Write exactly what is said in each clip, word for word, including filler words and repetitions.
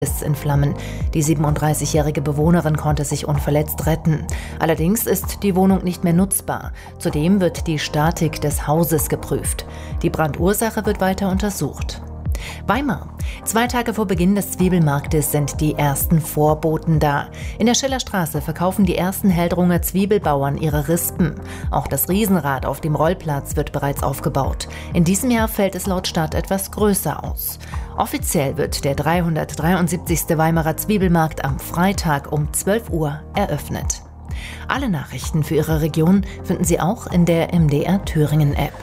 ist in Flammen. Die siebenunddreißigjährige Bewohnerin konnte sich unverletzt retten. Allerdings ist die Wohnung nicht mehr nutzbar. Zudem wird die Statik des Hauses geprüft. Die Brandursache wird weiter untersucht. Weimar. Zwei Tage vor Beginn des Zwiebelmarktes sind die ersten Vorboten da. In der Schillerstraße verkaufen die ersten Heldrunger Zwiebelbauern ihre Rispen. Auch das Riesenrad auf dem Rollplatz wird bereits aufgebaut. In diesem Jahr fällt es laut Stadt etwas größer aus. Offiziell wird der dreihundertdreiundsiebzigste Weimarer Zwiebelmarkt am Freitag um zwölf Uhr eröffnet. Alle Nachrichten für Ihre Region finden Sie auch in der M D R Thüringen App.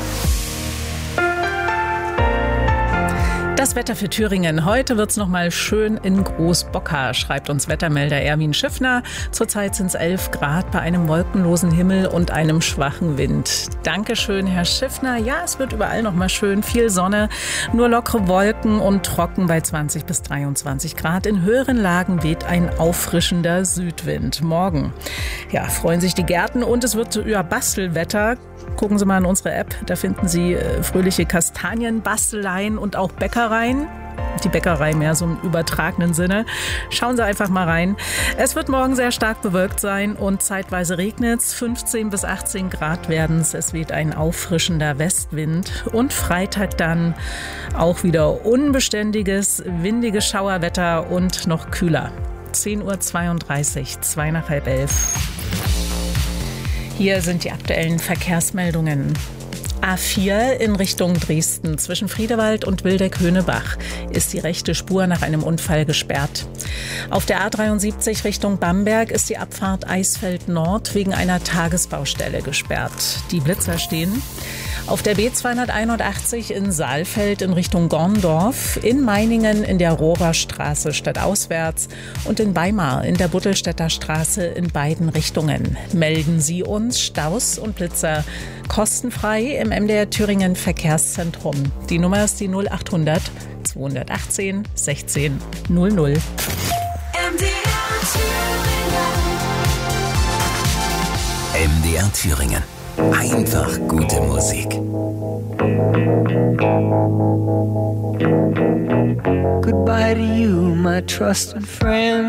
Das Wetter für Thüringen. Heute wird's noch mal schön in Großbockar, schreibt uns Wettermelder Erwin Schiffner. Zurzeit sind es elf Grad bei einem wolkenlosen Himmel und einem schwachen Wind. Dankeschön, Herr Schiffner. Ja, es wird überall noch mal schön, viel Sonne, nur lockere Wolken und trocken bei zwanzig bis dreiundzwanzig Grad. In höheren Lagen weht ein auffrischender Südwind. Morgen, ja, freuen sich die Gärten und es wird ja Bastelwetter. Gucken Sie mal in unsere App, da finden Sie äh, fröhliche Kastanienbasteleien und auch Bäckereien. Die Bäckerei mehr so im übertragenen Sinne. Schauen Sie einfach mal rein. Es wird morgen sehr stark bewölkt sein und zeitweise regnet es. fünfzehn bis achtzehn Grad werden es. Es weht ein auffrischender Westwind. Und Freitag dann auch wieder unbeständiges, windiges Schauerwetter und noch kühler. zehn Uhr zweiunddreißig, zwei nach halb elf. Hier sind die aktuellen Verkehrsmeldungen. A vier in Richtung Dresden. Zwischen Friedewald und Wildeck-Höhnebach ist die rechte Spur nach einem Unfall gesperrt. Auf der A dreiundsiebzig Richtung Bamberg ist die Abfahrt Eisfeld Nord wegen einer Tagesbaustelle gesperrt. Die Blitzer stehen. Auf der B zweihunderteinundachtzig in Saalfeld in Richtung Gorndorf, in Meiningen in der Rohrerstraße stadtauswärts und in Weimar in der Buttelstädter Straße in beiden Richtungen. Melden Sie uns Staus und Blitzer kostenfrei im M D R Thüringen Verkehrszentrum. Die Nummer ist die null achthundert zweihundertachtzehn sechzehn null null. M D R Thüringen. M D R Thüringen. Einfach gute Musik. Goodbye to you, my trusted friend.